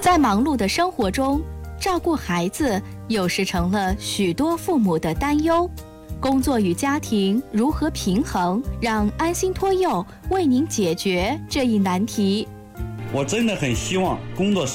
在忙碌的生活中，照顾孩子有时成了许多父母的担忧。工作与家庭如何平衡？让安心托幼为您解决这一难题。 我真的很希望工作